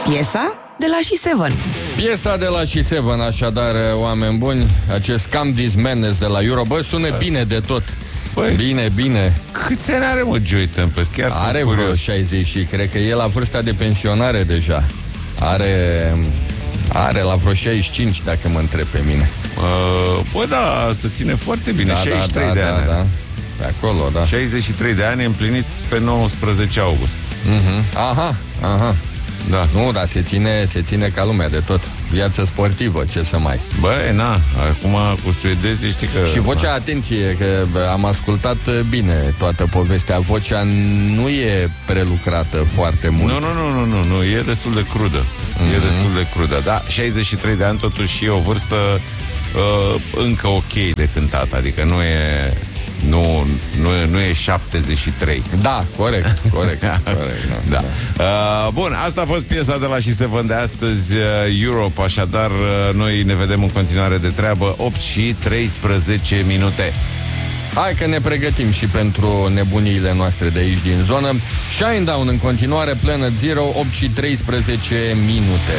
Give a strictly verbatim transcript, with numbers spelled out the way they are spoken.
Piesa de la She Seven. Piesa de la She Seven, așadar, oameni buni, acest Calm This Madness de la Euro. Bă, sună bine de tot. Băi, bine, bine. Câți ani are, mă, Joey Tempest? Chiar are vreo șaizeci și cred că e la vârsta de pensionare deja. Are Are la vreo șaizeci și cinci, dacă mă întreb pe mine. uh, Bă, da, se ține foarte bine. Da, șaizeci și trei da, de da, ani. Da, da. Pe acolo, da. șaizeci și trei de ani împliniți pe nouăsprezece august. uh-huh. Aha, aha. Da. Nu, dar se ține, se ține ca lumea de tot. Viață sportivă, ce să mai. Băi, na, acum cu suedezii știi că... Și vocea, na. Atenție, că am ascultat bine toată povestea. Vocea nu e prelucrată foarte mult. Nu, nu, nu, nu, nu, nu. E destul de crudă. Mm-hmm. E destul de crudă, da. șaizeci și trei de ani totuși e o vârstă uh, încă ok de cântat. Adică nu e... Nu, nu, nu e șaptezeci și trei. Da, corect, corect, corect da. Da. Uh, bun, asta a fost piesa de la She Seven de astăzi, uh, Europe. Așadar, uh, noi ne vedem în continuare de treabă. Opt și treisprezece minute. Hai că ne pregătim și pentru nebuniile noastre de aici din zonă. Shinedown în continuare, Planet Zero, opt și treisprezece minute.